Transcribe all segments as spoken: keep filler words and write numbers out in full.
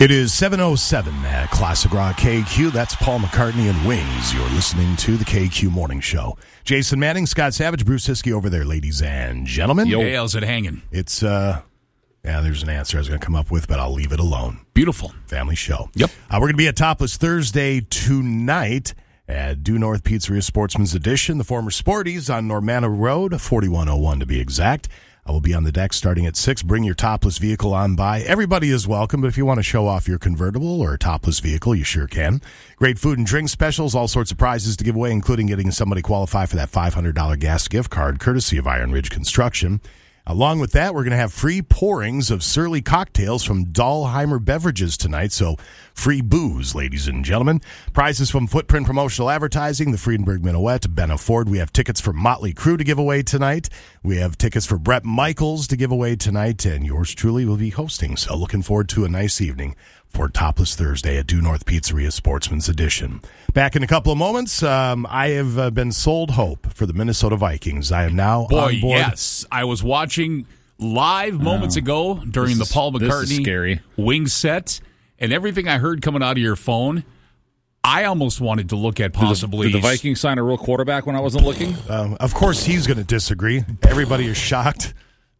It is seven oh seven at Classic Rock K Q. That's Paul McCartney and Wings. You're listening to the K Q Morning Show. Jason Manning, Scott Savage, Bruce Hiskey over there, ladies and gentlemen. Yo, how's it hanging? It's, uh, yeah, there's an answer I was going to come up with, but I'll leave it alone. Beautiful. Family show. Yep. Uh, we're going to be at Topless Thursday tonight at Due North Pizzeria Sportsman's Edition, the former Sporties on Normanna Road, forty-one oh one to be exact. I will be on the deck starting at six. Bring your topless vehicle on by. Everybody is welcome, but if you want to show off your convertible or topless vehicle, you sure can. Great food and drink specials, all sorts of prizes to give away, including getting somebody qualify for that five hundred dollars gas gift card, courtesy of Iron Ridge Construction. Along with that, we're going to have free pourings of Surly cocktails from Dahlheimer Beverages tonight, so free booze, ladies and gentlemen. Prizes from Footprint Promotional Advertising, the Friedenberg Minuet, Ben Ford. We have tickets for Motley Crue to give away tonight. We have tickets for Bret Michaels to give away tonight, and yours truly will be hosting. So looking forward to a nice evening for Topless Thursday at Due North Pizzeria Sportsman's Edition. Back in a couple of moments, um, I have uh, been sold hope for the Minnesota Vikings. I am now Boy, on board. yes. I was watching live moments oh, ago during the is, Paul McCartney scary. wing set, and everything I heard coming out of your phone, I almost wanted to look at possibly... Did the, did the Vikings sign a real quarterback when I wasn't looking? Um, of course, he's going to disagree. Everybody is shocked.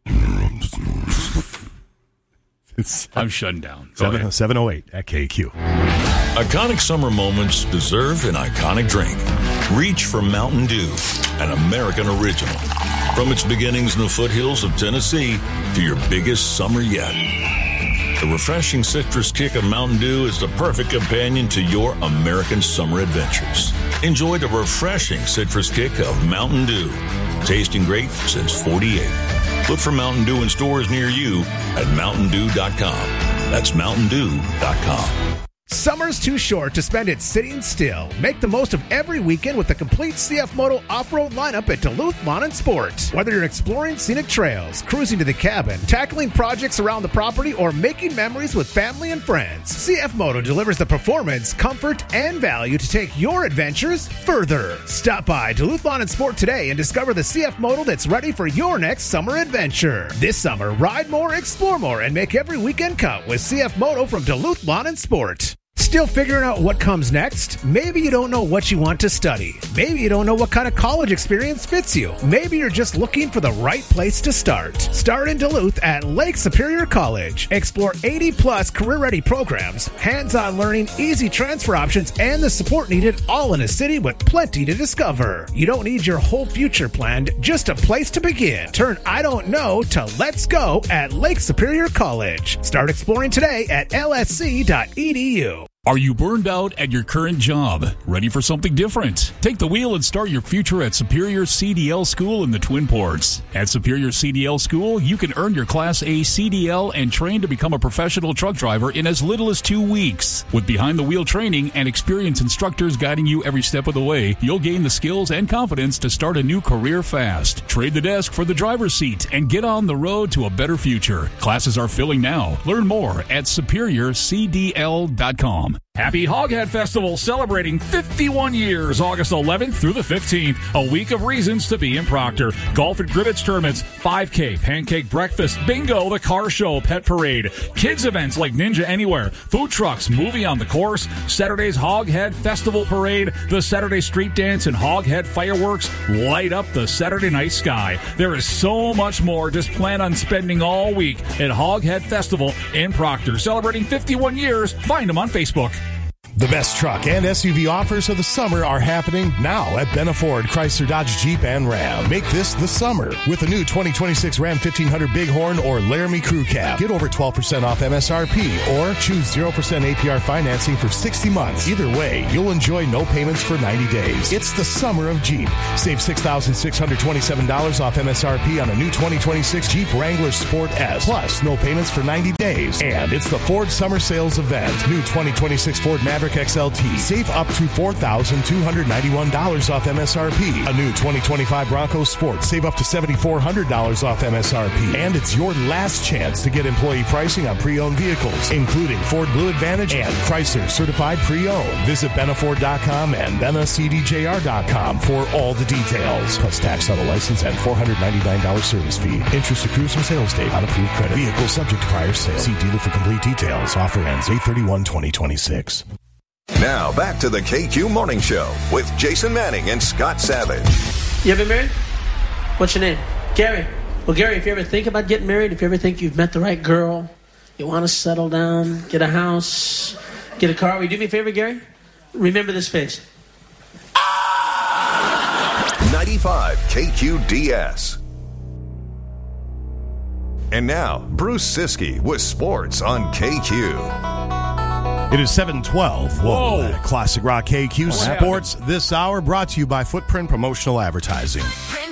I'm shutting down. Go seven oh eight at K Q. Iconic summer moments deserve an iconic drink. Reach for Mountain Dew, an American original. From its beginnings in the foothills of Tennessee to your biggest summer yet. The refreshing citrus kick of Mountain Dew is the perfect companion to your American summer adventures. Enjoy the refreshing citrus kick of Mountain Dew. Tasting great since forty-eight. Look for Mountain Dew in stores near you at mountain dew dot com. That's mountain dew dot com. Summer's too short to spend it sitting still. Make the most of every weekend with the complete C F Moto off-road lineup at Duluth Lawn and Sport. Whether you're exploring scenic trails, cruising to the cabin, tackling projects around the property, or making memories with family and friends, C F Moto delivers the performance, comfort, and value to take your adventures further. Stop by Duluth Lawn and Sport today and discover the C F Moto that's ready for your next summer adventure. This summer, ride more, explore more, and make every weekend count with C F Moto from Duluth Lawn and Sport. Still figuring out what comes next? Maybe you don't know what you want to study. Maybe you don't know what kind of college experience fits you. Maybe you're just looking for the right place to start. Start in Duluth at Lake Superior College. Explore eighty plus career-ready programs, hands-on learning, easy transfer options, and the support needed all in a city with plenty to discover. You don't need your whole future planned, just a place to begin. Turn I don't know to let's go at Lake Superior College. Start exploring today at L S C dot E D U. Are you burned out at your current job? Ready for something different? Take the wheel and start your future at Superior C D L School in the Twin Ports. At Superior C D L School, you can earn your Class A C D L and train to become a professional truck driver in as little as two weeks. With behind-the-wheel training and experienced instructors guiding you every step of the way, you'll gain the skills and confidence to start a new career fast. Trade the desk for the driver's seat and get on the road to a better future. Classes are filling now. Learn more at superior c d l dot com. Happy Hoghead Festival celebrating fifty-one years, August eleventh through the fifteenth. A week of reasons to be in Proctor. Golf and cribbage tournaments, five K, pancake breakfast, bingo, the car show, pet parade, kids events like Ninja Anywhere, food trucks, movie on the course, Saturday's Hoghead Festival parade, the Saturday street dance, and Hoghead fireworks light up the Saturday night sky. There is so much more. Just plan on spending all week at Hoghead Festival in Proctor. Celebrating fifty-one years. Find them on Facebook. The best truck and S U V offers of the summer are happening now at Ben Ford, Chrysler, Dodge, Jeep, and Ram. Make this the summer with the new twenty twenty-six Ram fifteen hundred Bighorn or Laramie Crew Cab. Get over twelve percent off M S R P or choose zero percent A P R financing for sixty months. Either way, you'll enjoy no payments for ninety days. It's the summer of Jeep. Save six thousand six hundred twenty-seven dollars off M S R P on a new twenty twenty-six Jeep Wrangler Sport S. Plus, no payments for ninety days. And it's the Ford Summer Sales Event. New twenty twenty-six Ford Maverick Maverick X L T. Save up to four thousand two hundred ninety-one dollars off M S R P. A new twenty twenty-five Bronco Sport. Save up to seven thousand four hundred dollars off M S R P. And it's your last chance to get employee pricing on pre-owned vehicles, including Ford Blue Advantage and Chrysler Certified Pre-Owned. Visit Benna Ford dot com and Benna C D J R dot com for all the details. Plus tax, auto license, and four hundred ninety-nine dollars service fee. Interest accrues from sales date on approved credit. Vehicle subject to prior sale. See dealer for complete details. Offer ends eight thirty-one twenty twenty-six. Now back to the K Q Morning Show with Jason Manning and Scott Savage. You ever been married? What's your name? Gary. Well, Gary, if you ever think about getting married, if you ever think you've met the right girl, you want to settle down, get a house, get a car, will you do me a favor, Gary? Remember this face. ninety-five K Q D S. And now, Bruce Siskey with sports on K Q. It is seven twelve. Whoa. Whoa. Classic Rock K Q What Sports happened? This hour brought to you by Footprint Promotional Advertising.